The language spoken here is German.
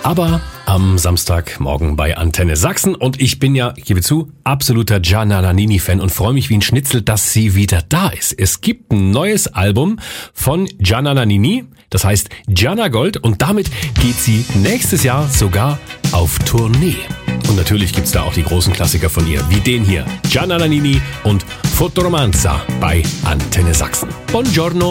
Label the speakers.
Speaker 1: Aber am Samstagmorgen bei Antenne Sachsen und ich bin ja, ich gebe zu, absoluter Gianna Nannini-Fan und freue mich wie ein Schnitzel, dass sie wieder da ist. Es gibt ein neues Album von Gianna Nannini, das heißt Gianna Gold und damit geht sie nächstes Jahr sogar auf Tournee. Und natürlich gibt's da auch die großen Klassiker von ihr, wie den hier, Gianna Nannini und Fotoromanza bei Antenne Sachsen. Buongiorno.